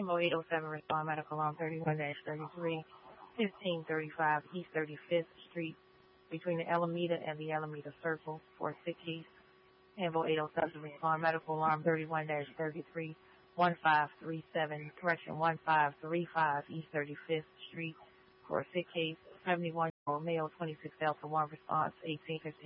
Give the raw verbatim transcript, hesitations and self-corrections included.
Info eight oh seven, respond medical alarm thirty-one dash thirty-three, fifteen thirty-five East thirty-fifth Street, between the Alameda and the Alameda Circle, for a sick case. Info eight oh seven, respond medical alarm thirty-one dash thirty-three, fifteen thirty-seven, correction, fifteen thirty-five East thirty-fifth Street, for a sick case. seventy-one-year-old male, twenty-six Delta one, response eighteen fifteen.